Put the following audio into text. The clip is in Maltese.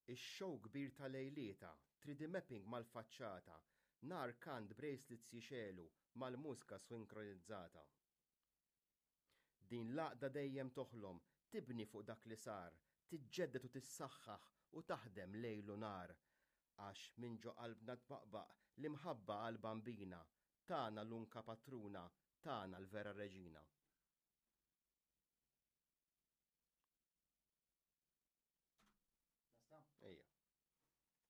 Ix-show kbir ta' lejlieta, 3D mapping mal-faċċata, nar kant bracelets jixelu mal-mużika sinkronizzata. Din l-għaqda dejjem toħlom, tibni fuq dak li sar, tiġġedded u tissaħħaħ u taħdem lejl u nar. Għax minn ġo qalbna tbaqbaq l-imħabba għal bambina, tagħna l-unka patruna, tagħna l-vera reġina.